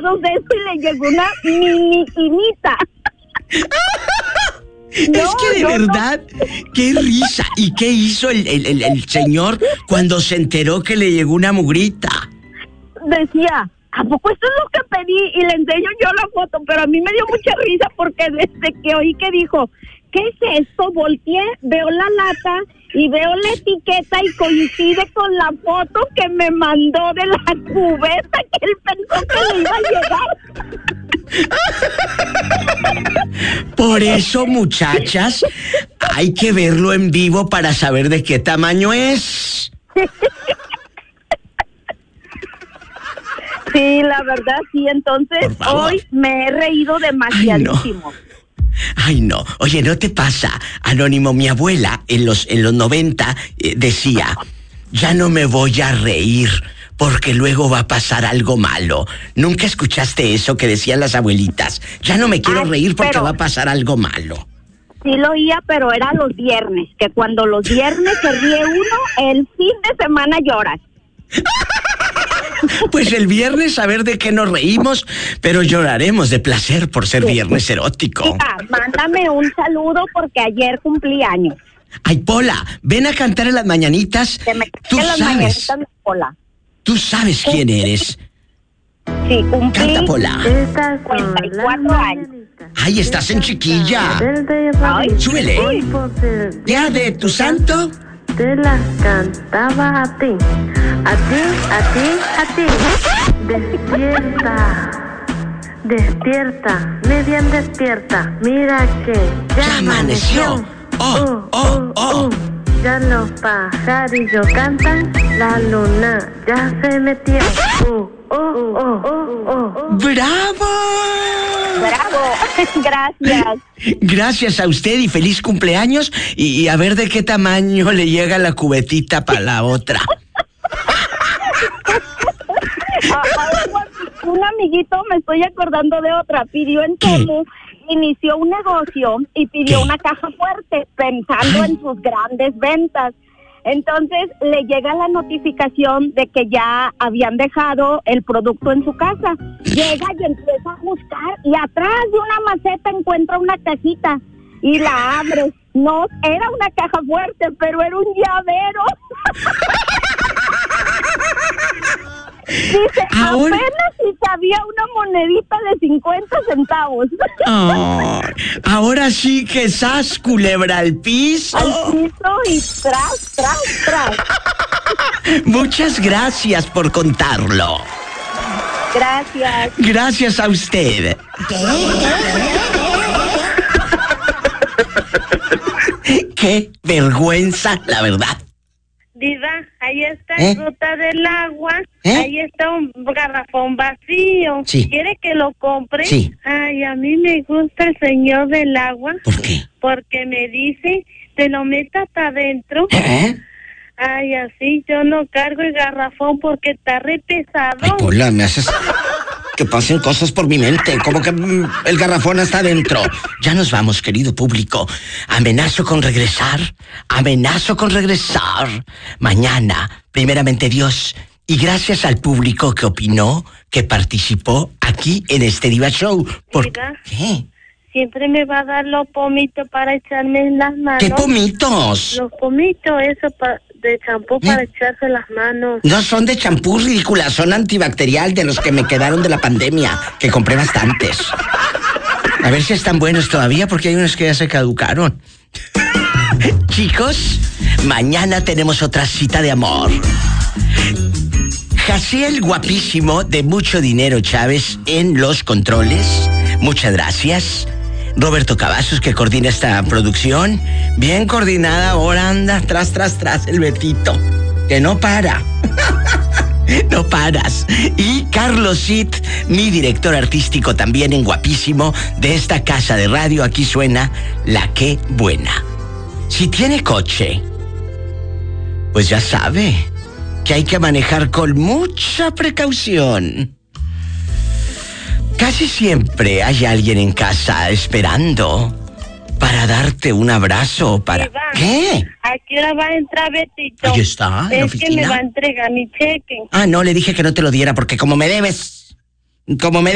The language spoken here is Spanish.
grados de eso y le llegó una mini inita. Es que de verdad, qué risa. ¿Y qué hizo el señor cuando se enteró que le llegó una mugrita? Decía, ¿a poco esto es lo que pedí? Y le enseño yo la foto, pero a mí me dio mucha risa porque desde que oí que dijo, ¿qué es esto? Volteé, veo la lata y veo la etiqueta y coincide con la foto que me mandó de la cubeta que él pensó que le iba a llegar. Por eso, muchachas, hay que verlo en vivo para saber de qué tamaño es. Sí, la verdad, sí. Entonces, hoy me he reído demasiadísimo. Ay, no. Oye, ¿no te pasa, Anónimo? Mi abuela en los 90 decía, ya no me voy a reír porque luego va a pasar algo malo. ¿Nunca escuchaste eso que decían las abuelitas? Ya no me quiero reír porque va a pasar algo malo. Sí lo oía, pero era los viernes, que cuando los viernes se ríe uno, el fin de semana lloras. Pues el viernes a ver de qué nos reímos, pero lloraremos de placer por ser viernes erótico. Chica, mándame un saludo porque ayer cumplí años. Ay, Pola, ven a cantar en las mañanitas. Tú las sabes. Mañanitas de Pola. Tú sabes quién eres. Sí, cumplí. Canta, Pola. 54 años. Ay, estás en chiquilla. Ay, súbele. ¿Ya de tu santo? Te las cantaba a ti, a ti, a ti, a ti. Despierta, despierta, me bien despierta. Mira que ya amaneció. Ya los pajarillos cantan, la luna ya se metió. ¡Bravo! ¡Bravo! Gracias. Gracias a usted y feliz cumpleaños. Y a ver de qué tamaño le llega la cubetita para la otra. Un amiguito, me estoy acordando de otra, pidió en Tomu, inició un negocio y pidió una caja fuerte pensando en sus grandes ventas. Entonces le llega la notificación de que ya habían dejado el producto en su casa. Llega y empieza a buscar y atrás de una maceta encuentra una cajita y la abre. No, era una caja fuerte, pero era un llavero. Dice, ahora, apenas si sabía una monedita de 50 centavos. Oh, ahora sí que sas, culebra al piso. Al piso y tras. Muchas gracias por contarlo. Gracias. Gracias a usted. Qué vergüenza, la verdad. Diva, ahí está Ruta del Agua, ahí está un garrafón vacío. Sí. ¿Quiere que lo compre? Sí. Ay, a mí me gusta el señor del agua. ¿Por qué? Porque me dice, te lo metas hasta adentro. Ay, así yo no cargo el garrafón porque está re pesado. Ay, Pola, me haces que pasen cosas por mi mente, como que el garrafón está adentro. Ya nos vamos, querido público. Amenazo con regresar mañana, primeramente Dios. Y gracias al público que opinó, que participó aquí en este Diva Show. ¿Por qué? Siempre me va a dar los pomitos para echarme en las manos. ¿Qué pomitos? Los pomitos, eso de champú para echarse las manos. No son de champú, ridícula, son antibacterial de los que me quedaron de la pandemia, que compré bastantes. A ver si están buenos todavía, porque hay unos que ya se caducaron. Chicos, mañana tenemos otra cita de amor. Jaciel guapísimo de Mucho Dinero Chávez en los controles. Muchas gracias. Roberto Cavazos, que coordina esta producción. Bien coordinada, ahora anda tras el Betito, que no para. No paras. Y Carlos Cid, mi director artístico también en Guapísimo de esta casa de radio. Aquí suena La Qué Buena. Si tiene coche, pues ya sabe que hay que manejar con mucha precaución. Casi siempre hay alguien en casa esperando para darte un abrazo, para... Iván, ¿qué? ¿A qué hora va a entrar Betito? Ahí está, en la oficina. Es que me va a entregar mi cheque. Ah, no, le dije que no te lo diera porque como me debes,